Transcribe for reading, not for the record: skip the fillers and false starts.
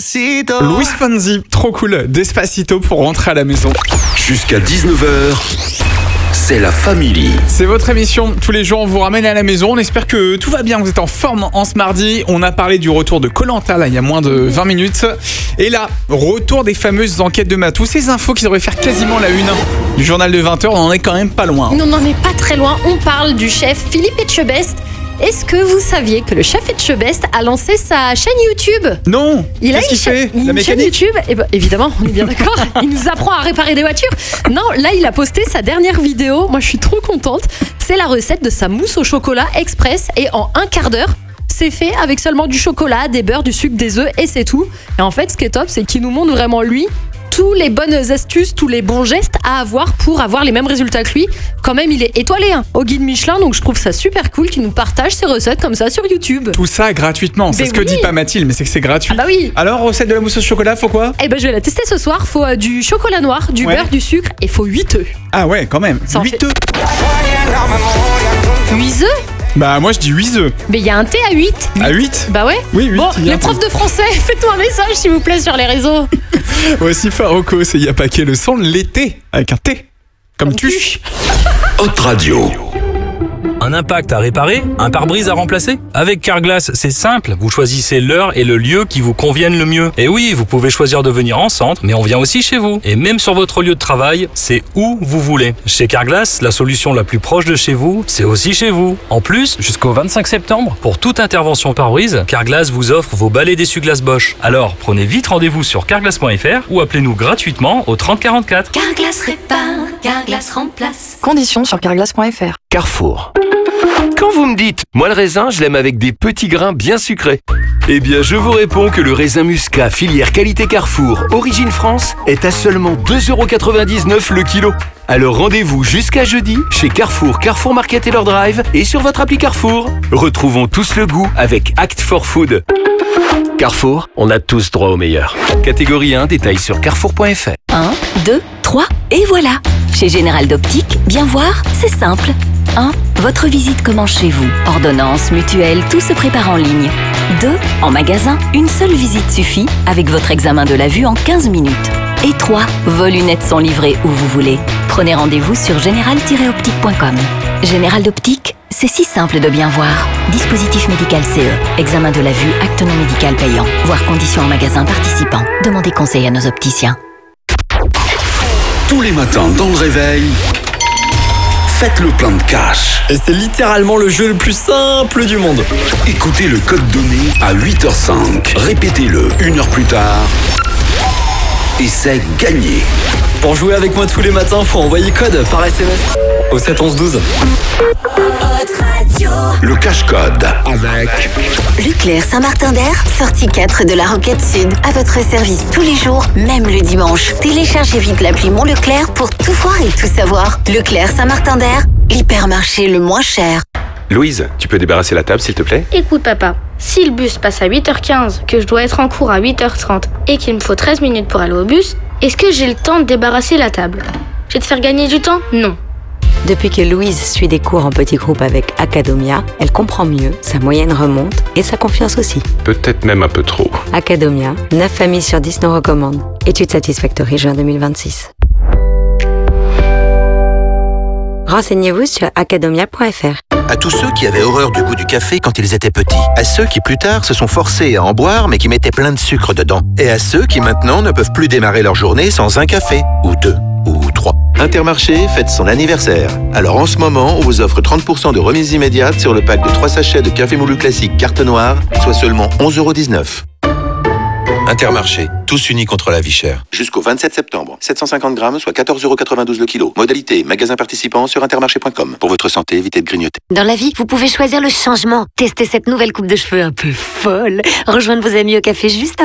Luis Fonsi, trop cool. Despacito pour rentrer à la maison. Jusqu'à 19h, c'est la Family. C'est votre émission. Tous les jours, on vous ramène à la maison. On espère que tout va bien. Vous êtes en forme en ce mardi. On a parlé du retour de Koh-Lanta, là, il y a moins de 20 minutes. Et là, retour des fameuses enquêtes de Matou. Ces infos qui devraient faire quasiment la une du journal de 20h. On en est quand même pas loin. On n'en est pas très loin. On parle du chef Philippe Etchebest. Est-ce que vous saviez que le chef Etchebest a lancé sa chaîne YouTube ? Non. Qu'est-ce qu'il fait ? La Une chaîne mécanique ? YouTube, et évidemment, on est bien d'accord. Il nous apprend à réparer des voitures. Non, là, il a posté sa dernière vidéo. Moi, je suis trop contente. C'est la recette de sa mousse au chocolat express et en un quart d'heure. C'est fait avec seulement du chocolat, des beurres, du sucre, des œufs et c'est tout. Et en fait, ce qui est top, c'est qu'il nous montre vraiment lui tous les bonnes astuces, tous les bons gestes à avoir pour avoir les mêmes résultats que lui. Quand même, il est étoilé au guide Michelin, donc je trouve ça super cool qu'il nous partage ses recettes comme ça sur YouTube. Tout ça gratuitement. C'est ce que dit pas Mathilde, mais c'est que c'est gratuit. Ah bah oui. Alors, recette de la mousse au chocolat, faut quoi ? Eh ben, je vais la tester ce soir. Faut du chocolat noir, du beurre, du sucre et faut 8 œufs. Ah ouais, quand même. Ça en 8 fait- œufs. 8 œufs ? Bah, moi, je dis 8 œufs. Mais il y a un thé à 8. À 8 ? Bah ouais. Oui, 8. Bon, les profs de français, faites-moi un message s'il vous plaît sur les réseaux. Voici Faroco, c'est Y'a pas que le son de l'été, avec un T, comme tuche. Hot Radio. Un impact à réparer, un pare-brise à remplacer ? Avec Carglass, c'est simple, vous choisissez l'heure et le lieu qui vous conviennent le mieux. Et oui, vous pouvez choisir de venir en centre, mais on vient aussi chez vous. Et même sur votre lieu de travail, c'est où vous voulez. Chez Carglass, la solution la plus proche de chez vous, c'est aussi chez vous. En plus, jusqu'au 25 septembre, pour toute intervention pare-brise, Carglass vous offre vos balais d'essuie-glace Bosch. Alors, prenez vite rendez-vous sur carglass.fr ou appelez-nous gratuitement au 30 44. Carglass répare, Carglass remplace. Conditions sur carglass.fr. Carrefour. Quand vous me dites, moi le raisin, je l'aime avec des petits grains bien sucrés. Eh bien, je vous réponds que le raisin muscat filière qualité Carrefour, origine France, est à seulement 2,99€ le kilo. Alors rendez-vous jusqu'à jeudi chez Carrefour, Carrefour Market et leur drive et sur votre appli Carrefour. Retrouvons tous le goût avec Act for Food. Carrefour, on a tous droit au meilleur. Catégorie 1, détail sur carrefour.fr. 1, 2, 3, et voilà. Chez Général d'Optique, bien voir, c'est simple. 1. Votre visite commence chez vous. Ordonnance, mutuelle, tout se prépare en ligne. 2. En magasin, une seule visite suffit avec votre examen de la vue en 15 minutes. Et 3. Vos lunettes sont livrées où vous voulez. Prenez rendez-vous sur général-optique.com. Général d'Optique, c'est si simple de bien voir. Dispositif médical CE. Examen de la vue, acte non médical payant. Voir conditions en magasin participant. Demandez conseil à nos opticiens. Tous les matins dans le réveil, faites le plein de cash. Et c'est littéralement le jeu le plus simple du monde. Écoutez le code donné à 8h05. Répétez-le 1 heure plus tard. Et c'est gagné. Pour jouer avec moi tous les matins, faut envoyer code par SMS au 7 11 12. Le cash code avec Leclerc Saint-Martin-d'Air, sortie 4 de la Roquette Sud. À votre service tous les jours, même le dimanche. Téléchargez vite l'appli Mon Leclerc pour tout voir et tout savoir. Leclerc Saint-Martin-d'Air, l'hypermarché le moins cher. Louise, tu peux débarrasser la table s'il te plaît ? Écoute papa, si le bus passe à 8h15, que je dois être en cours à 8h30 et qu'il me faut 13 minutes pour aller au bus, est-ce que j'ai le temps de débarrasser la table ? Je vais te faire gagner du temps ? Non. Depuis que Louise suit des cours en petits groupes avec Academia, elle comprend mieux, sa moyenne remonte et sa confiance aussi. Peut-être même un peu trop. Academia, 9 familles sur 10 nous recommandent. Étude Satisfactory juin 2026. Renseignez-vous sur academia.fr. À tous ceux qui avaient horreur du goût du café quand ils étaient petits. À ceux qui plus tard se sont forcés à en boire mais qui mettaient plein de sucre dedans. Et à ceux qui maintenant ne peuvent plus démarrer leur journée sans un café, ou 2, ou 3. Intermarché fête son anniversaire. Alors en ce moment, on vous offre 30% de remise immédiate sur le pack de 3 sachets de café moulu classique carte noire, soit seulement 11,19€. Intermarché, tous unis contre la vie chère. Jusqu'au 27 septembre. 750 grammes, soit 14,92€ le kilo. Modalité, magasin participant sur intermarché.com. Pour votre santé, évitez de grignoter. Dans la vie, vous pouvez choisir le changement. Testez cette nouvelle coupe de cheveux un peu folle. Rejoindre vos amis au café juste